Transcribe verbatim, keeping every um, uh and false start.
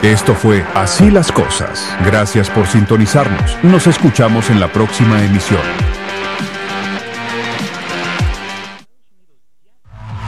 Esto fue Así las Cosas. Gracias por sintonizarnos. Nos escuchamos en la próxima emisión.